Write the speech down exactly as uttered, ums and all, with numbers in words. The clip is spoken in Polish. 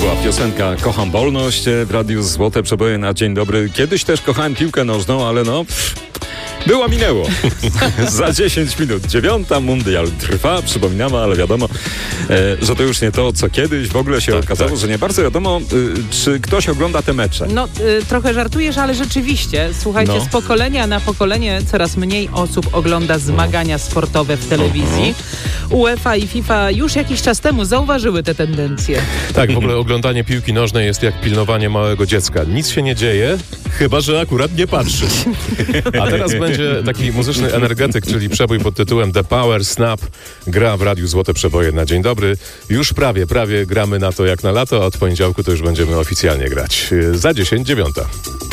była piosenka Kocham wolność w Radiu Złote Przeboje na dzień dobry. Kiedyś też kochałem piłkę nożną, ale no... Pff, było, minęło. Za dziesięć minut. Dziewiąta, mundial trwa, przypominamy, ale wiadomo, e, że to już nie to, co kiedyś. W ogóle się tak, okazało, tak. że nie bardzo wiadomo, y, czy ktoś ogląda te mecze. No, y, trochę żartujesz, ale rzeczywiście, słuchajcie, no. z pokolenia na pokolenie coraz mniej osób ogląda zmagania sportowe w telewizji. Uh-huh. UEFA i FIFA już jakiś czas temu zauważyły te tendencje. Tak, w ogóle oglądanie piłki nożnej jest jak pilnowanie małego dziecka. Nic się nie dzieje, chyba że akurat nie patrzy. A teraz będzie taki muzyczny energetyk, czyli przebój pod tytułem The Power Snap. Gra w Radiu Złote Przeboje na dzień dobry. Już prawie, prawie gramy na to jak na lato, a od poniedziałku to już będziemy oficjalnie grać. Za dziesięć, dziewiąta.